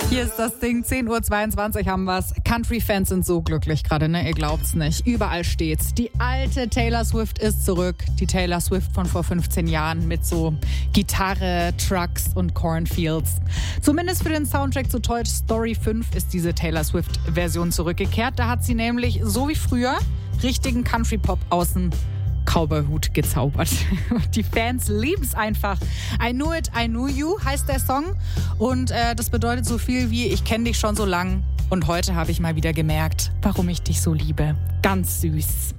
Hier ist das Ding, 10:22 Uhr haben wir's. Country-Fans sind so glücklich gerade, ne? Ihr glaubt's nicht. Überall steht's. Die alte Taylor Swift ist zurück. Die Taylor Swift von vor 15 Jahren mit so Gitarre, Trucks und Cornfields. Zumindest für den Soundtrack zu Toy Story 5 ist diese Taylor Swift-Version zurückgekehrt. Da hat sie nämlich, so wie früher, richtigen Country-Pop aus dem Cowboy-Hut gezaubert. Die Fans lieben es einfach. I Knew It, I Knew You heißt der Song. Und das bedeutet so viel wie, ich kenne dich schon so lang. Und heute habe ich mal wieder gemerkt, warum ich dich so liebe. Ganz süß.